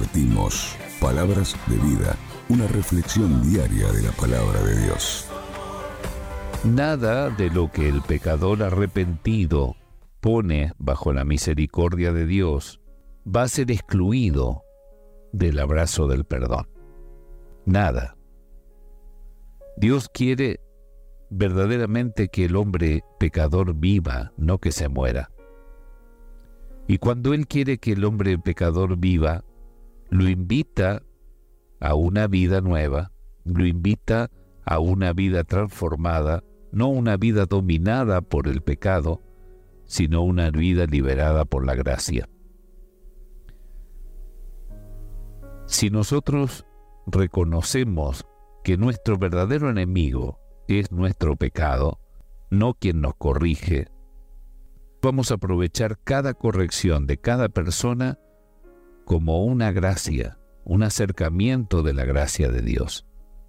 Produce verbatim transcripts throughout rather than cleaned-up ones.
compartimos palabras de vida, una reflexión diaria de la palabra de Dios. Nada de lo que el pecador arrepentido pone bajo la misericordia de Dios va a ser excluido del abrazo del perdón. Nada. Dios quiere verdaderamente que el hombre pecador viva, no que se muera. Y cuando Él quiere que el hombre pecador viva, lo invita a una vida nueva, lo invita a una vida transformada, no una vida dominada por el pecado, sino una vida liberada por la gracia. Si nosotros reconocemos que nuestro verdadero enemigo es nuestro pecado, no quien nos corrige, vamos a aprovechar cada corrección de cada persona como una gracia, un acercamiento de la gracia de Dios.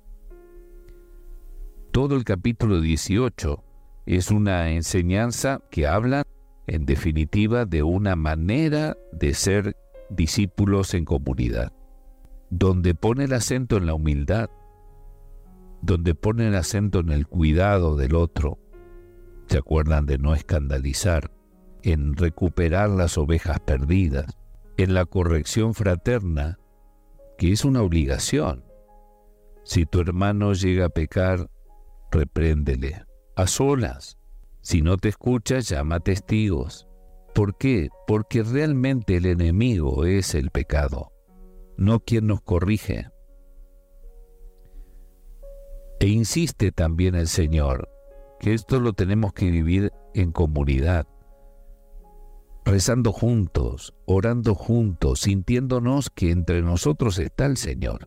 Todo el capítulo dieciocho es una enseñanza que habla, en definitiva, de una manera de ser discípulos en comunidad, donde pone el acento en la humildad, donde pone el acento en el cuidado del otro. ¿Se acuerdan de no escandalizar? En recuperar las ovejas perdidas, en la corrección fraterna, que es una obligación. Si tu hermano llega a pecar, repréndele, a solas. Si no te escucha, llama testigos. ¿Por qué? Porque realmente el enemigo es el pecado, no quien nos corrige. E insiste también el Señor que esto lo tenemos que vivir en comunidad, rezando juntos, orando juntos, sintiéndonos que entre nosotros está el Señor.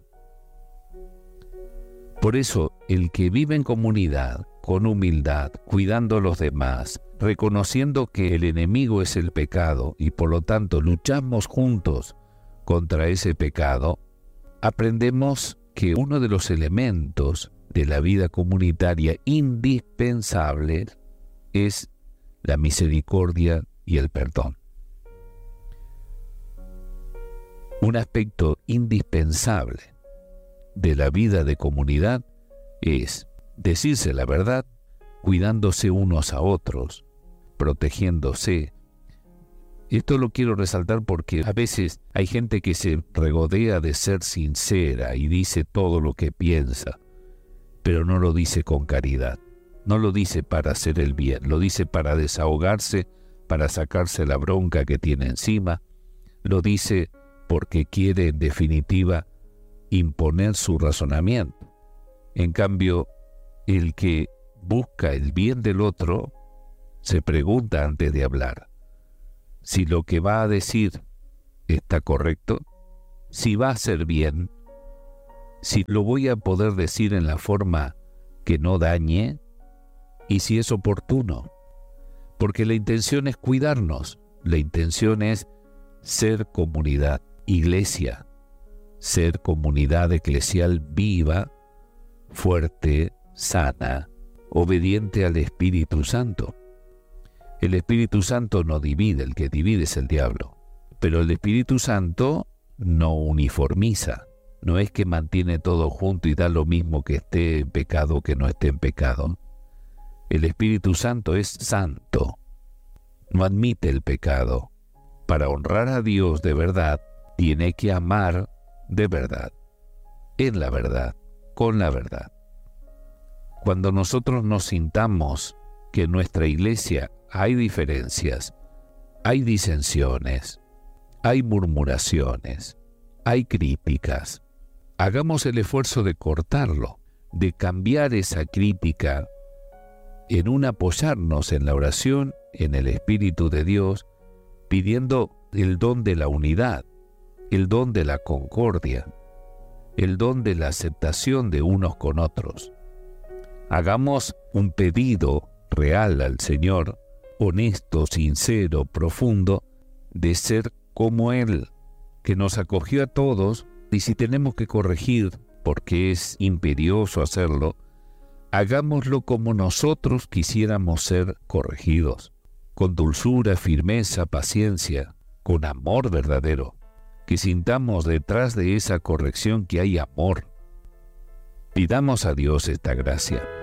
Por eso, el que vive en comunidad, con humildad, cuidando a los demás, reconociendo que el enemigo es el pecado y por lo tanto luchamos juntos contra ese pecado, aprendemos que uno de los elementos de la vida comunitaria indispensable es la misericordia y el perdón. Un aspecto indispensable de la vida de comunidad es decirse la verdad, cuidándose unos a otros, protegiéndose. Esto lo quiero resaltar porque a veces hay gente que se regodea de ser sincera y dice todo lo que piensa, pero no lo dice con caridad, no lo dice para hacer el bien, lo dice para desahogarse, para sacarse la bronca que tiene encima, lo dice porque quiere en definitiva imponer su razonamiento. En cambio, el que busca el bien del otro se pregunta antes de hablar si lo que va a decir está correcto, si va a ser bien, si lo voy a poder decir en la forma que no dañe y si es oportuno. Porque la intención es cuidarnos, la intención es ser comunidad, iglesia, ser comunidad eclesial viva, fuerte, sana, obediente al Espíritu Santo. El Espíritu Santo no divide, el que divide es el diablo. Pero el Espíritu Santo no uniformiza, no es que mantiene todo junto y da lo mismo que esté en pecado que no esté en pecado. El Espíritu Santo es santo, no admite el pecado. Para honrar a Dios de verdad, tiene que amar de verdad, en la verdad, con la verdad. Cuando nosotros nos sintamos que en nuestra iglesia hay diferencias, hay disensiones, hay murmuraciones, hay críticas, hagamos el esfuerzo de cortarlo, de cambiar esa crítica en un apoyarnos en la oración, en el Espíritu de Dios, pidiendo el don de la unidad, el don de la concordia, el don de la aceptación de unos con otros. Hagamos un pedido real al Señor, honesto, sincero, profundo, de ser como Él, que nos acogió a todos, y si tenemos que corregir, porque es imperioso hacerlo, hagámoslo como nosotros quisiéramos ser corregidos, con dulzura, firmeza, paciencia, con amor verdadero. que sintamos detrás de esa corrección que hay amor. Pidamos a Dios esta gracia.